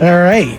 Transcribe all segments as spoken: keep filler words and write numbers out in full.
All right.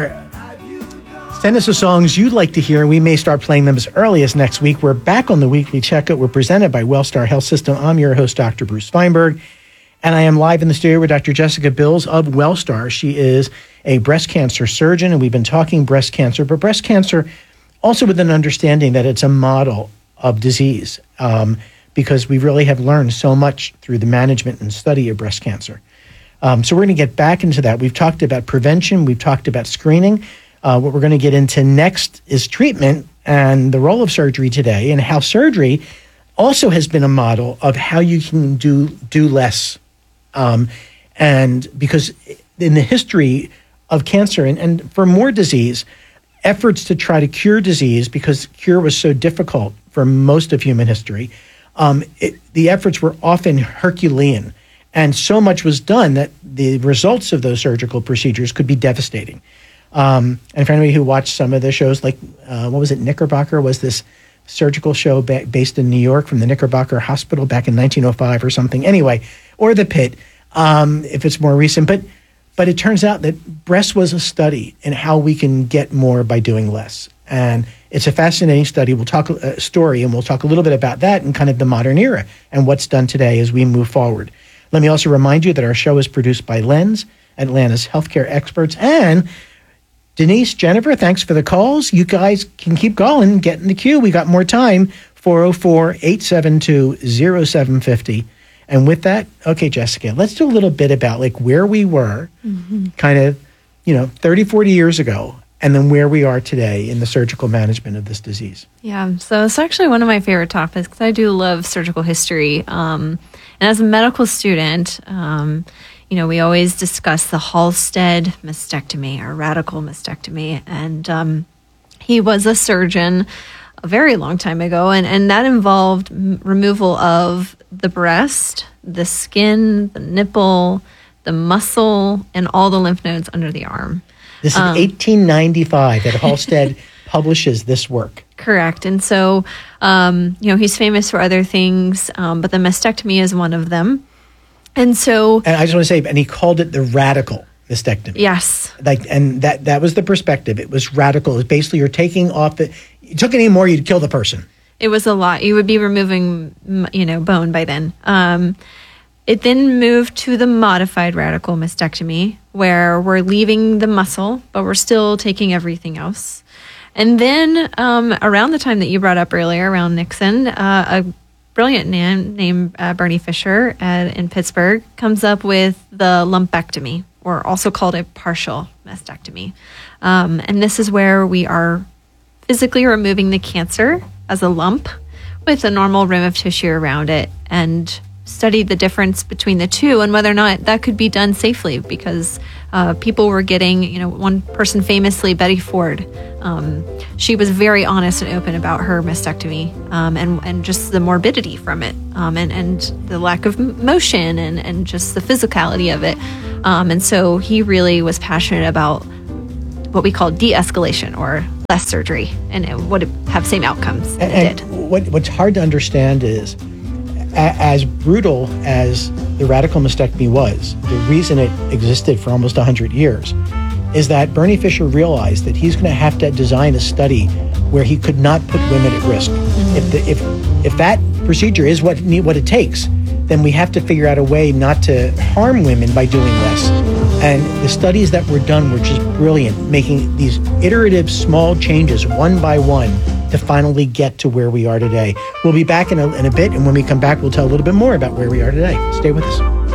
Send us the songs you'd like to hear. We may start playing them as early as next week. We're back on the Weekly Checkup. We're presented by Wellstar Health System. I'm your host, Doctor Bruce Feinberg, and I am live in the studio with Doctor Jessica Bills of Wellstar. She is a breast cancer surgeon, and we've been talking breast cancer, but breast cancer also with an understanding that it's a model of disease, um, because we really have learned so much through the management and study of breast cancer. Um, so we're going to get back into that. We've talked about prevention. We've talked about screening. Uh, what we're going to get into next is treatment and the role of surgery today, and how surgery also has been a model of how you can do do less. Um, and because in the history of cancer and, and for more disease, efforts to try to cure disease, because cure was so difficult for most of human history, um, it, the efforts were often Herculean. And so much was done that the results of those surgical procedures could be devastating. Um, and for anybody who watched some of the shows, like, uh, what was it, Knickerbocker was this surgical show ba- based in New York from the Knickerbocker Hospital back in nineteen oh five or something. Anyway, or The Pit, um, if it's more recent. But but it turns out that breast was a study in how we can get more by doing less. And it's a fascinating study. We'll talk a story, and we'll talk a little bit about that and kind of the modern era and what's done today as we move forward. Let me also remind you that our show is produced by Lens, Atlanta's healthcare experts, and Denise, Jennifer, thanks for the calls. You guys can keep going, get in the queue. We got more time, four oh four, eight seven two, oh seven five oh. And with that, okay, Jessica, let's do a little bit about like where we were mm-hmm. kind of, you know, thirty, forty years ago, and then where we are today in the surgical management of this disease. Yeah, so it's actually one of my favorite topics because I do love surgical history. Um, and as a medical student, um, you know, we always discuss the Halsted mastectomy or radical mastectomy. And um, he was a surgeon a very long time ago. And, and that involved m- removal of the breast, the skin, the nipple, the muscle, and all the lymph nodes under the arm. This is um, eighteen ninety-five that Halsted publishes this work. Correct. And so, um, you know, he's famous for other things, um, but the mastectomy is one of them. And so, and I just want to say, and he called it the radical mastectomy. Yes. Like, and that that was the perspective. It was radical. It was basically you're taking off the. You took any more, you'd kill the person. It was a lot. You would be removing, you know, bone by then. Um, it then moved to the modified radical mastectomy, where we're leaving the muscle, but we're still taking everything else. And then um, around the time that you brought up earlier, around Nixon, uh, a brilliant man named uh, Bernie Fisher at, in Pittsburgh comes up with the lumpectomy, or also called a partial mastectomy. Um, and this is where we are physically removing the cancer as a lump with a normal rim of tissue around it, and studied the difference between the two and whether or not that could be done safely, because uh, people were getting, you know, one person famously, Betty Ford, um, she was very honest and open about her mastectomy um, and, and just the morbidity from it um, and, and the lack of motion and, and just the physicality of it. Um, and so he really was passionate about what we call de-escalation, or less surgery, and it would have same outcomes that and, it did. And what, what's hard to understand is, as brutal as the radical mastectomy was, the reason it existed for almost one hundred years is that Bernie Fisher realized that he's going to have to design a study where he could not put women at risk. Mm-hmm. If, the, if if that procedure is what what it takes, then we have to figure out a way not to harm women by doing less. And the studies that were done were just brilliant, making these iterative small changes one by one to finally get to where we are today. We'll be back in a, in a bit, and when we come back, we'll tell a little bit more about where we are today. Stay with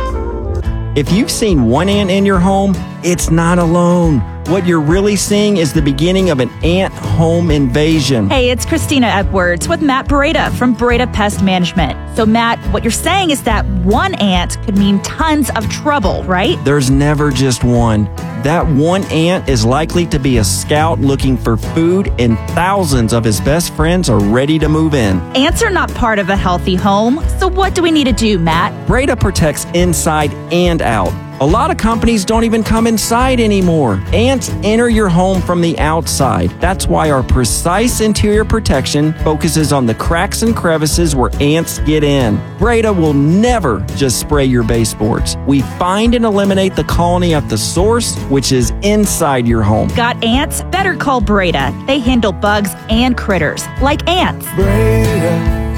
us. If you've seen one ant in your home, it's not alone. What you're really seeing is the beginning of an ant home invasion. Hey, it's Christina Edwards with Matt Beretta from Beretta Pest Management. So, Matt, what you're saying is that one ant could mean tons of trouble, right? There's never just one. That one ant is likely to be a scout looking for food, and thousands of his best friends are ready to move in. Ants are not part of a healthy home, so what do we need to do, Matt? Beretta protects inside and out. A lot of companies don't even come inside anymore. Ants enter your home from the outside. That's why our Precise Interior Protection focuses on the cracks and crevices where ants get in. Breda will never just spray your baseboards. We find and eliminate the colony at the source, which is inside your home. Got ants? Better call Breda. They handle bugs and critters, like ants. Breda,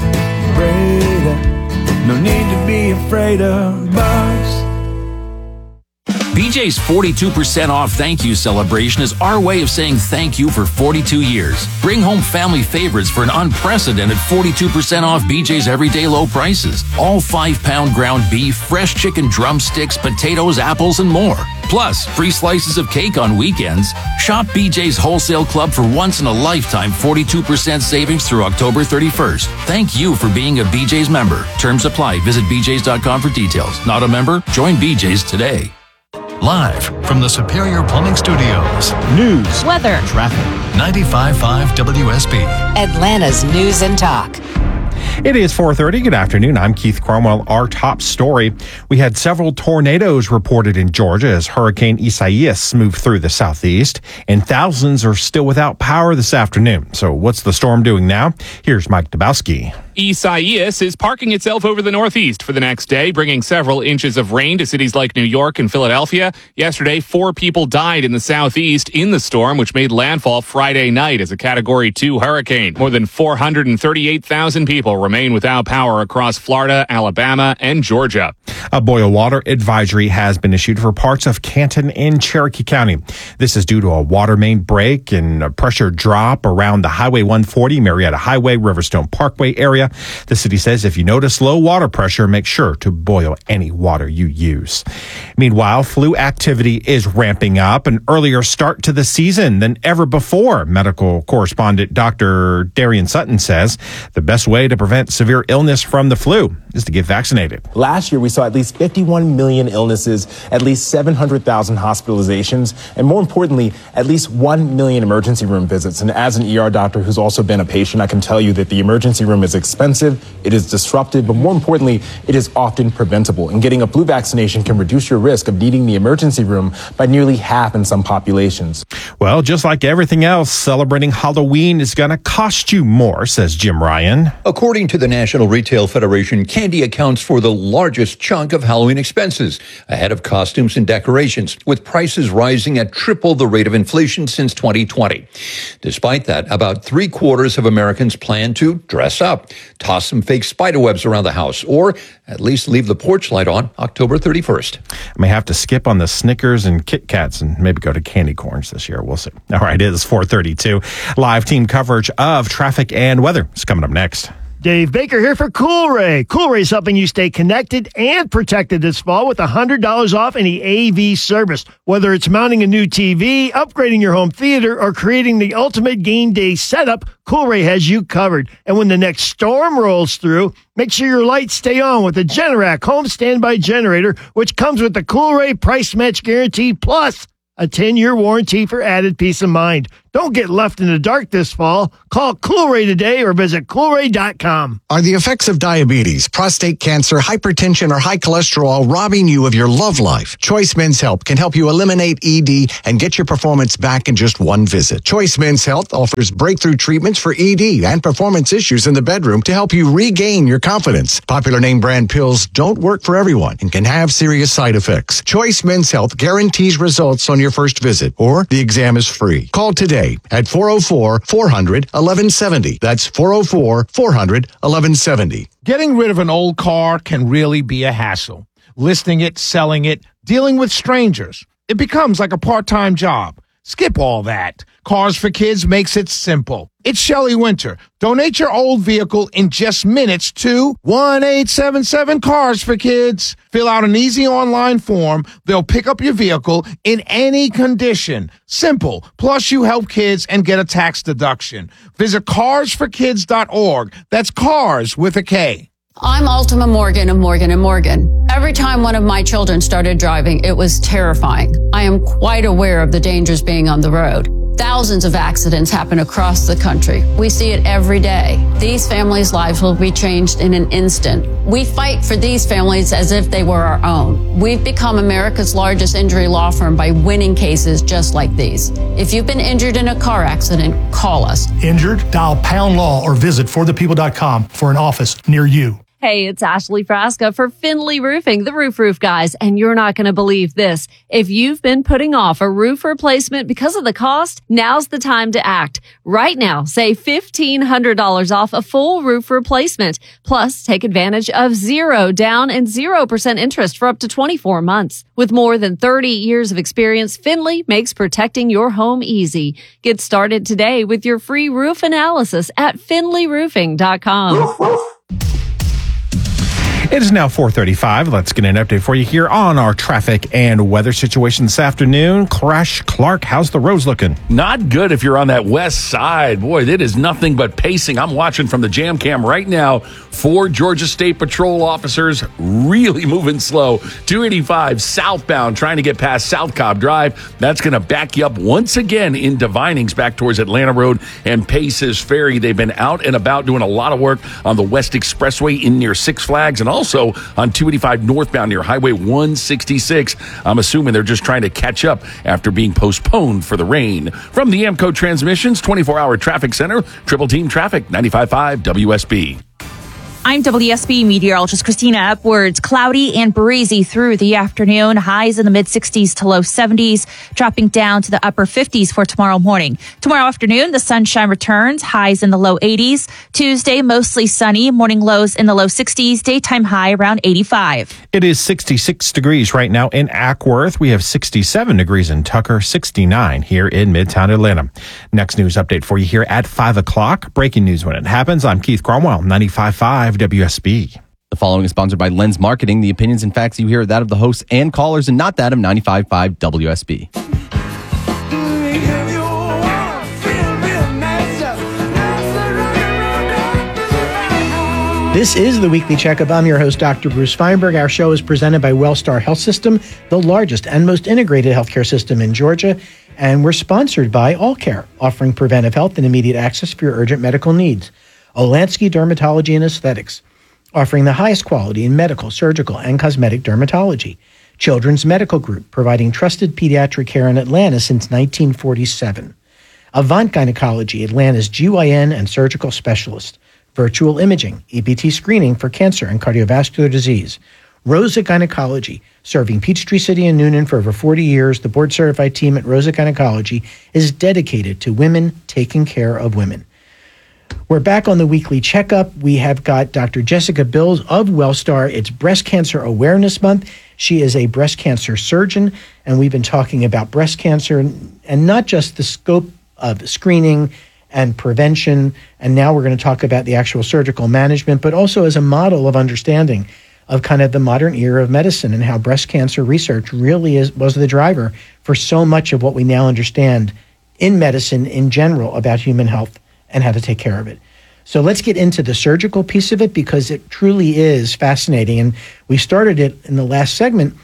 Breda, no need to be afraid of bugs. B J's forty-two percent off thank you celebration is our way of saying thank you for forty-two years. Bring home family favorites for an unprecedented forty-two percent off B J's everyday low prices. All five pound ground beef, fresh chicken drumsticks, potatoes, apples, and more. Plus, free slices of cake on weekends. Shop B J's Wholesale Club for once in a lifetime forty-two percent savings through October thirty-first. Thank you for being a B J's member. Terms apply. Visit b j's dot com for details. Not a member? Join B J's today. Live from the Superior Plumbing Studios. News, weather, traffic. ninety-five point five W S B. Atlanta's News and Talk. It is four thirty. Good afternoon. I'm Keith Cromwell. Our top story. We had several tornadoes reported in Georgia as Hurricane Isaias moved through the southeast, and thousands are still without power this afternoon. So what's the storm doing now? Here's Mike Dabowski. Isaias is parking itself over the northeast for the next day, bringing several inches of rain to cities like New York and Philadelphia. Yesterday, four people died in the southeast in the storm, which made landfall Friday night as a Category two hurricane. More than four hundred thirty-eight thousand people remain without power across Florida, Alabama, and Georgia. A boil water advisory has been issued for parts of Canton and Cherokee County. This is due to a water main break and a pressure drop around the Highway one forty, Marietta Highway, Riverstone Parkway area. The city says if you notice low water pressure, make sure to boil any water you use. Meanwhile, flu activity is ramping up, an earlier start to the season than ever before. Medical correspondent Doctor Darian Sutton says the best way to prevent severe illness from the flu is to get vaccinated. Last year, we saw at least fifty-one million illnesses, at least seven hundred thousand hospitalizations, and more importantly, at least one million emergency room visits. And as an E R doctor who's also been a patient, I can tell you that the emergency room is expensive, it is disruptive, but more importantly, it is often preventable. And getting a flu vaccination can reduce your risk of needing the emergency room by nearly half in some populations. Well, just like everything else, celebrating Halloween is going to cost you more, says Jim Ryan. According to the National Retail Federation, candy accounts for the largest chunk of Halloween expenses, ahead of costumes and decorations, with prices rising at triple the rate of inflation since twenty twenty. Despite that, about three quarters of Americans plan to dress up, toss some fake spider webs around the house, or at least leave the porch light on October thirty-first. I may have to skip on the Snickers and Kit Kats and maybe go to candy corns this year. We'll see. All right, it is four thirty-two. Live team coverage of traffic and weather is coming up next. Dave Baker here for Coolray. Coolray is helping you stay connected and protected this fall with one hundred dollars off any A V service. Whether it's mounting a new T V, upgrading your home theater, or creating the ultimate game day setup, Coolray has you covered. And when the next storm rolls through, make sure your lights stay on with the Generac home standby generator, which comes with the Coolray price match guarantee plus a ten-year warranty for added peace of mind. Don't get left in the dark this fall. Call Coolray today or visit coolray dot com. Are the effects of diabetes, prostate cancer, hypertension, or high cholesterol robbing you of your love life? Choice Men's Health can help you eliminate E D and get your performance back in just one visit. Choice Men's Health offers breakthrough treatments for E D and performance issues in the bedroom to help you regain your confidence. Popular name brand pills don't work for everyone and can have serious side effects. Choice Men's Health guarantees results on your first visit, or the exam is free. Call today at four oh four, four hundred, eleven seventy. That's four oh four, four hundred, eleven seventy. Getting rid of an old car can really be a hassle. Listing it, selling it, dealing with strangers. It becomes like a part-time job. Skip all that. Cars for Kids makes it simple. It's Shelley Winter. Donate your old vehicle in just minutes to one eight seven seven Cars for Kids. Fill out an easy online form. They'll pick up your vehicle in any condition. Simple. Plus, you help kids and get a tax deduction. Visit cars for kids dot org. That's cars with a K. I'm Ultima Morgan of Morgan and Morgan. Every time one of my children started driving, it was terrifying. I am quite aware of the dangers being on the road. Thousands of accidents happen across the country. We see it every day. These families' lives will be changed in an instant. We fight for these families as if they were our own. We've become America's largest injury law firm by winning cases just like these. If you've been injured in a car accident, call us. Injured? Dial pound law or visit for the people dot com for an office near you. Hey, it's Ashley Frasca for Finley Roofing, the Roof Roof guys, and you're not going to believe this. If you've been putting off a roof replacement because of the cost, now's the time to act. Right now, save fifteen hundred dollars off a full roof replacement. Plus, take advantage of zero down and zero percent interest for up to twenty-four months. With more than thirty years of experience, Finley makes protecting your home easy. Get started today with your free roof analysis at finley roofing dot com. It is now four thirty-five. Let's get an update for you here on our traffic and weather situation this afternoon. Crash Clark, how's the roads looking? Not good if you're on that west side. Boy, it is nothing but pacing. I'm watching from the jam cam right now. Four Georgia State Patrol officers really moving slow. two eighty-five southbound trying to get past South Cobb Drive. That's going to back you up once again into Vinings back towards Atlanta Road and Paces Ferry. They've been out and about doing a lot of work on the West Expressway in near Six Flags and also on two eighty-five northbound near Highway one sixty-six. I'm assuming they're just trying to catch up after being postponed for the rain. From the Amco Transmissions twenty-four hour Traffic Center, Triple Team Traffic, ninety-five point five W S B. I'm W S B meteorologist Christina Upwards. Cloudy and breezy through the afternoon. Highs in the mid sixties to low seventies, dropping down to the upper fifties for tomorrow morning. Tomorrow afternoon, the sunshine returns. Highs in the low eighties. Tuesday, mostly sunny. Morning lows in the low sixties. Daytime high around eighty-five. It is sixty-six degrees right now in Ackworth. We have sixty-seven degrees in Tucker, sixty-nine here in Midtown Atlanta. Next news update for you here at five o'clock. Breaking news when it happens. I'm Keith Cromwell, ninety-five point five W S B. The following is sponsored by Lens Marketing. The opinions and facts you hear are that of the hosts and callers and not that of ninety-five point five W S B. This is the Weekly Checkup. I'm your host, Doctor Bruce Feinberg. Our show is presented by Wellstar Health System, the largest and most integrated healthcare system in Georgia. And we're sponsored by All Care, offering preventive health and immediate access for your urgent medical needs. Olansky Dermatology and Aesthetics, offering the highest quality in medical, surgical, and cosmetic dermatology. Children's Medical Group, providing trusted pediatric care in Atlanta since nineteen forty-seven. Avant Gynecology, Atlanta's G Y N and surgical specialist. Virtual imaging, E B T screening for cancer and cardiovascular disease. Rosa Gynecology, serving Peachtree City and Noonan for over forty years. The board-certified team at Rosa Gynecology is dedicated to women taking care of women. We're back on the Weekly Checkup. We have got Doctor Jessica Bills of Wellstar. It's Breast Cancer Awareness Month. She is a breast cancer surgeon, and we've been talking about breast cancer and, and not just the scope of screening and prevention, and now we're going to talk about the actual surgical management, but also as a model of understanding of kind of the modern era of medicine and how breast cancer research really is was the driver for so much of what we now understand in medicine in general about human health and how to take care of it. So let's get into the surgical piece of it because it truly is fascinating. And we started it in the last segment,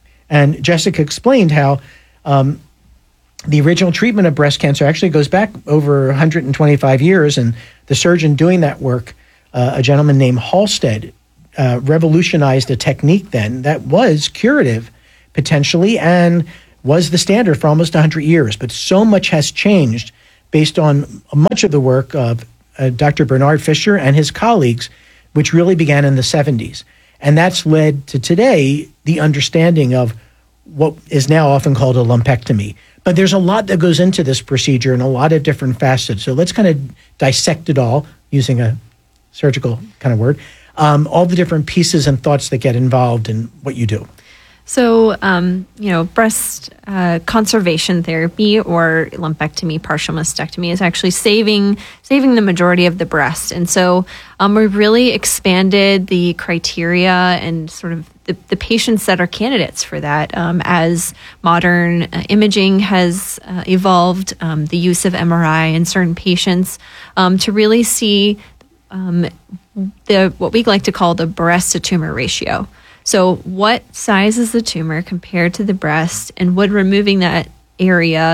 and Jessica explained how um, the original treatment of breast cancer actually goes back over one hundred twenty-five years, and the surgeon doing that work, uh, a gentleman named Halsted, uh, revolutionized a technique then that was curative potentially and was the standard for almost one hundred years. But so much has changed based on much of the work of uh, Doctor Bernard Fisher and his colleagues, which really began in the seventies. And that's led to today the understanding of what is now often called a lumpectomy. But there's a lot that goes into this procedure and a lot of different facets. So let's kind of dissect it all using a surgical kind of word, um, all the different pieces and thoughts that get involved in what you do. So, um, you know, breast uh, conservation therapy or lumpectomy, partial mastectomy is actually saving saving the majority of the breast. And so um, we've really expanded the criteria and sort of the, the patients that are candidates for that um, as modern uh, imaging has uh, evolved, um, the use of M R I in certain patients um, to really see um, the what we like to call the breast to tumor ratio. So what size is the tumor compared to the breast, and would removing that area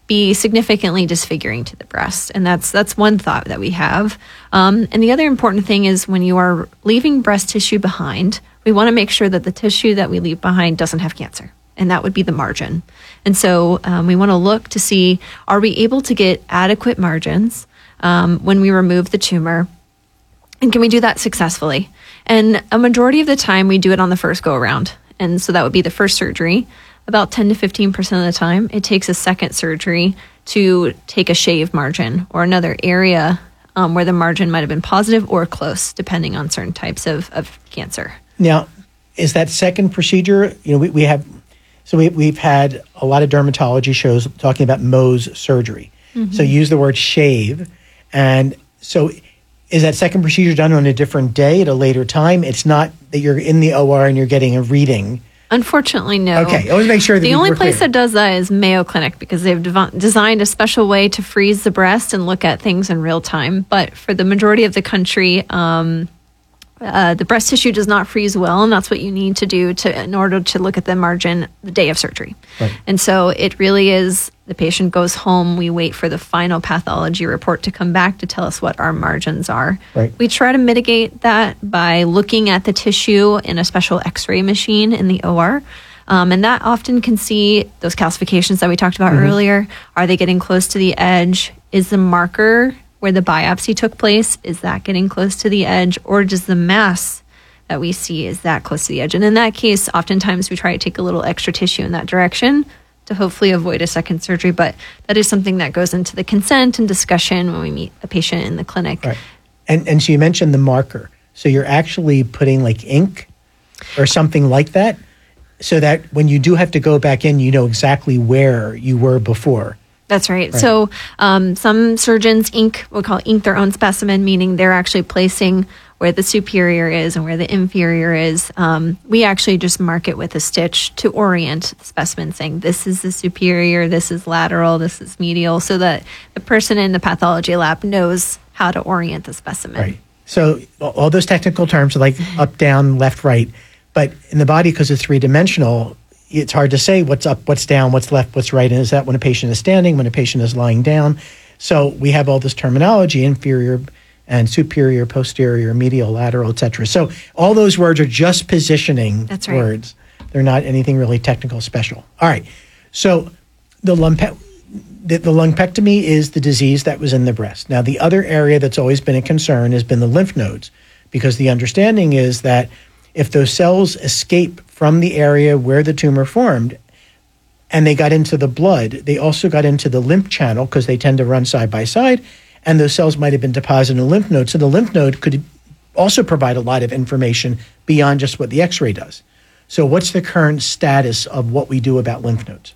be significantly disfiguring to the breast. And that's that's one thought that we have. Um, and the other important thing is when you are leaving breast tissue behind, we want to make sure that the tissue that we leave behind doesn't have cancer. And that would be the margin. And so um, we want to look to see, are we able to get adequate margins um, when we remove the tumor? And can we do that successfully? And a majority of the time we do it on the first go around. And so that would be the first surgery. About ten to fifteen percent of the time, it takes a second surgery to take a shave margin or another area um, where the margin might have been positive or close, depending on certain types of, of cancer. Now, is that second procedure, you know, we, we have, so we, we've had a lot of dermatology shows talking about Mohs surgery. Mm-hmm. So you use the word shave. And so is that second procedure done on a different day at a later time? It's not that you're in the O R and you're getting a reading. Unfortunately, no. Okay, I want to make sure that the we only were place clear. that does that is Mayo Clinic because they've dev- designed a special way to freeze the breast and look at things in real time. But for the majority of the country, um, uh, the breast tissue does not freeze well, and that's what you need to do to in order to look at the margin the day of surgery. Right. And so it really is the patient goes home. We wait for the final pathology report to come back to tell us what our margins are. Right. We try to mitigate that by looking at the tissue in a special X-ray machine in the O R. Um, and that often can see those calcifications that we talked about Mm-hmm. earlier. Are they getting close to the edge? Is the marker where the biopsy took place, is that getting close to the edge? Or does the mass that we see, is that close to the edge? And in that case, oftentimes we try to take a little extra tissue in that direction to hopefully avoid a second surgery. But that is something that goes into the consent and discussion when we meet a patient in the clinic. Right. And, and so you mentioned the marker. So you're actually putting like ink or something like that so that when you do have to go back in, you know exactly where you were before. That's right. Right. So um, some surgeons ink, we'll call ink their own specimen, meaning they're actually placing where the superior is and where the inferior is. Um, we actually just mark it with a stitch to orient the specimen, saying this is the superior, this is lateral, this is medial, so that the person in the pathology lab knows how to orient the specimen. Right. So all those technical terms are like up, down, left, right. But in the body, because it's three-dimensional, it's hard to say what's up, what's down, what's left, what's right. And is that when a patient is standing, when a patient is lying down? So we have all this terminology, inferior and superior, posterior, medial, lateral, et cetera. So all those words are just positioning That's right. words. They're not anything really technical special. All right. So the, lumpe- the, the lumpectomy is the disease that was in the breast. Now, the other area that's always been a concern has been the lymph nodes, because the understanding is that if those cells escape from the area where the tumor formed and they got into the blood, they also got into the lymph channel because they tend to run side by side, and those cells might have been deposited in a lymph node. So the lymph node could also provide a lot of information beyond just what the X-ray does. So what's the current status of what we do about lymph nodes?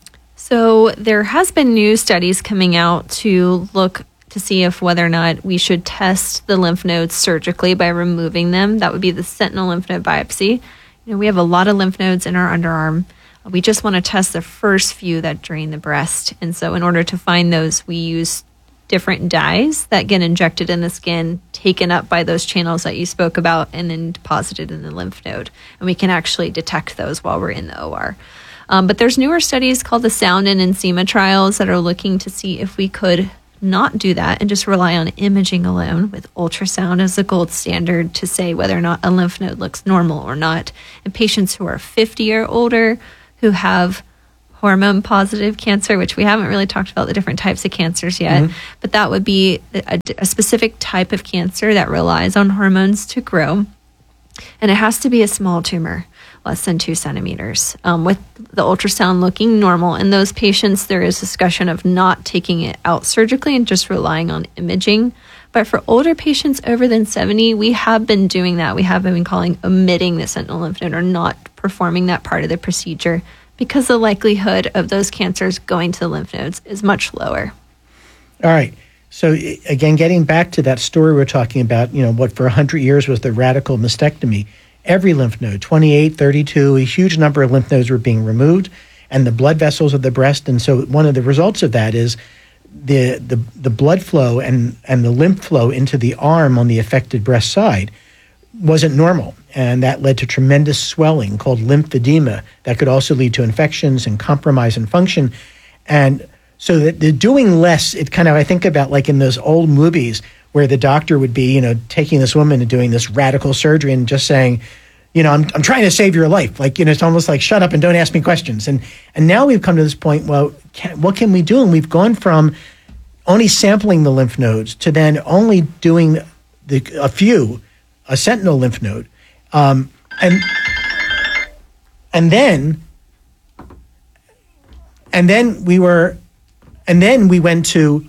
So there has been new studies coming out to look to see if whether or not we should test the lymph nodes surgically by removing them. That would be the sentinel lymph node biopsy. You know, we have a lot of lymph nodes in our underarm. We just want to test the first few that drain the breast. And so in order to find those, we use different dyes that get injected in the skin, taken up by those channels that you spoke about, and then deposited in the lymph node. And we can actually detect those while we're in the O R. Um, but there's newer studies called the Sound and Ensema trials that are looking to see if we could not do that and just rely on imaging alone with ultrasound as the gold standard to say whether or not a lymph node looks normal or not. In patients who are fifty or older who have hormone positive cancer, which we haven't really talked about the different types of cancers yet, mm-hmm. but that would be a, a specific type of cancer that relies on hormones to grow. And it has to be a small tumor, less than two centimeters, um, with the ultrasound looking normal. In those patients, there is discussion of not taking it out surgically and just relying on imaging. But for older patients over than seventy, we have been doing that. We have been calling omitting the sentinel lymph node or not performing that part of the procedure because the likelihood of those cancers going to the lymph nodes is much lower. All right. So again, getting back to that story we're talking about, you know, what for one hundred years was the radical mastectomy. Every lymph node, twenty-eight, thirty-two, a huge number of lymph nodes were being removed, and the blood vessels of the breast. And so one of the results of that is the the, the blood flow and, and the lymph flow into the arm on the affected breast side wasn't normal. And that led to tremendous swelling called lymphedema that could also lead to infections and compromise in function. And So that the doing less, it kind of, I think about like in those old movies where the doctor would be, you know, taking this woman and doing this radical surgery and just saying, you know, I'm I'm trying to save your life. Like, you know, it's almost like shut up and don't ask me questions. And and now we've come to this point, well, can, what can we do? And we've gone from only sampling the lymph nodes to then only doing the a few, a sentinel lymph node. Um, and and then and then we were and then we went to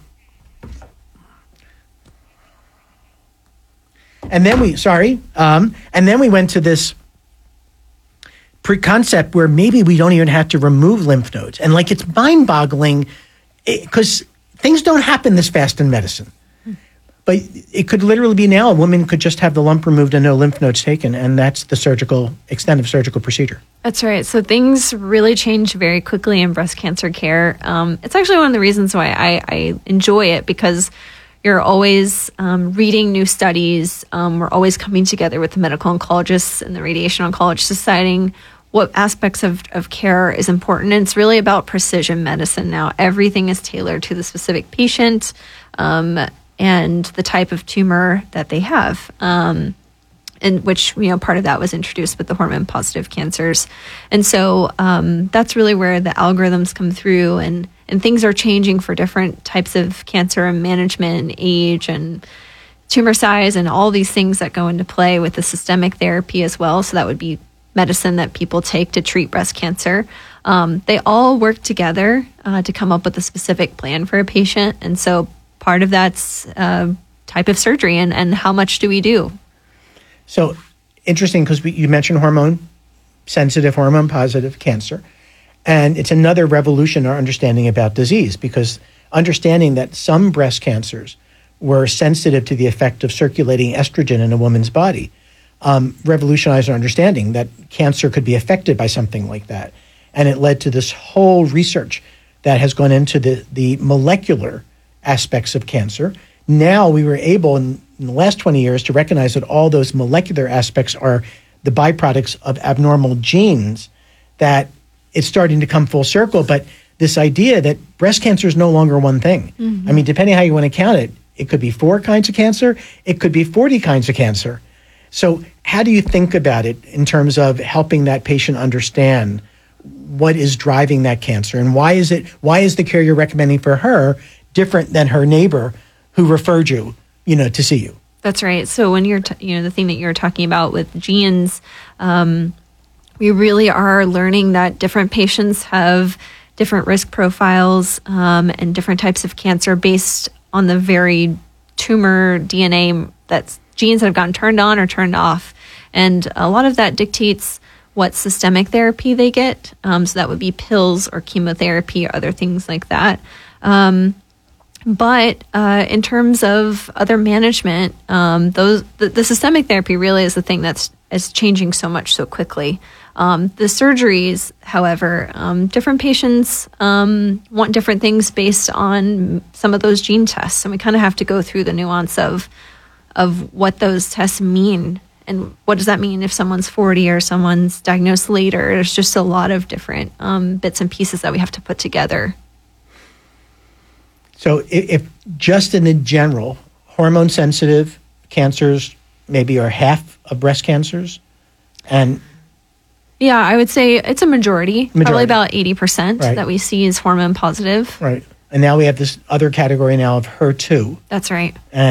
And then we, sorry, um, and then we went to this pre-concept where maybe we don't even have to remove lymph nodes. And like it's mind-boggling because things don't happen this fast in medicine. But it could literally be now a woman could just have the lump removed and no lymph nodes taken, and that's the surgical, extent of surgical procedure. That's right. So things really change very quickly in breast cancer care. Um, it's actually one of the reasons why I, I enjoy it, because you're always um, reading new studies. Um, we're always coming together with the medical oncologists and the radiation oncologists, deciding what aspects of, of care is important. And it's really about precision medicine now. Everything is tailored to the specific patient um, and the type of tumor that they have. Um, and which, you know, part of that was introduced with the hormone positive cancers. And so um, that's really where the algorithms come through, and And things are changing for different types of cancer and management and age and tumor size and all these things that go into play with the systemic therapy as well. So that would be medicine that people take to treat breast cancer. Um, they all work together uh, to come up with a specific plan for a patient. And so part of that's uh, type of surgery and, and how much do we do? So interesting, because you mentioned hormone sensitive, hormone positive cancer. And it's another revolution in our understanding about disease, because understanding that some breast cancers were sensitive to the effect of circulating estrogen in a woman's body um, revolutionized our understanding that cancer could be affected by something like that. And it led to this whole research that has gone into the, the molecular aspects of cancer. Now we were able in, in the last twenty years to recognize that all those molecular aspects are the byproducts of abnormal genes, that it's starting to come full circle. But this idea that breast cancer is no longer one thing. Mm-hmm. I mean, depending how you want to count it, it could be four kinds of cancer, it could be forty kinds of cancer. So how do you think about it in terms of helping that patient understand what is driving that cancer, and why is it, why is the care you're recommending for her different than her neighbor who referred you, you know, to see you? That's right. So when you're, t- you know, the thing that you're talking about with genes, um, we really are learning that different patients have different risk profiles um, and different types of cancer based on the very tumor D N A, that's genes that have gotten turned on or turned off. And a lot of that dictates what systemic therapy they get. Um, so that would be pills or chemotherapy or other things like that. Um, but uh, in terms of other management, um, those the, the systemic therapy really is the thing that's is changing so much so quickly. Um, the surgeries, however, um, different patients um, want different things based on some of those gene tests, and we kind of have to go through the nuance of of what those tests mean, and what does that mean if someone's forty or someone's diagnosed later. There's just a lot of different um, bits and pieces that we have to put together. So if, if just in the general, hormone-sensitive cancers maybe are half of breast cancers, and yeah, I would say it's a majority, majority. probably about eighty percent Right. that we see is hormone positive. Right. And now we have this other category now of H E R two. That's right. And